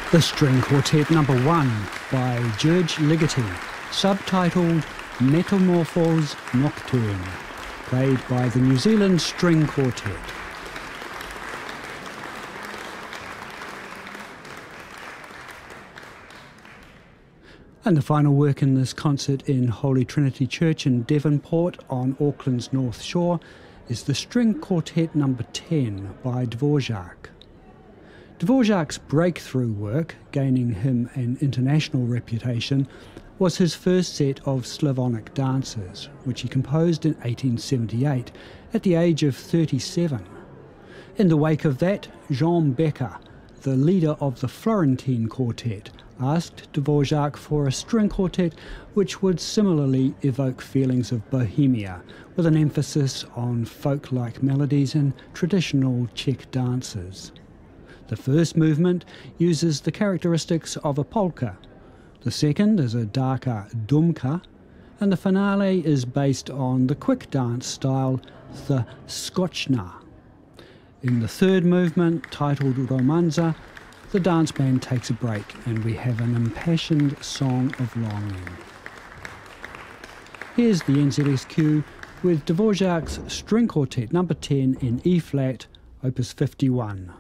The String Quartet No. 1 by George Ligeti, subtitled Metamorphose Nocturne, played by the New Zealand String Quartet. And the final work in this concert in Holy Trinity Church in Devonport on Auckland's North Shore is the String Quartet No. 10 by Dvorak. Dvorak's breakthrough work, gaining him an international reputation, was his first set of Slavonic dances, which he composed in 1878 at the age of 37. In the wake of that, Jean Becker, the leader of the Florentine Quartet, asked Dvorak for a string quartet which would similarly evoke feelings of Bohemia, with an emphasis on folk-like melodies and traditional Czech dances. The first movement uses the characteristics of a polka, the second is a darker dumka, and the finale is based on the quick dance style, the skoczna. In the third movement, titled Romanza, the dance band takes a break and we have an impassioned song of longing. Here's the NZSQ with Dvorak's String Quartet No. 10 in E-flat, Opus 51.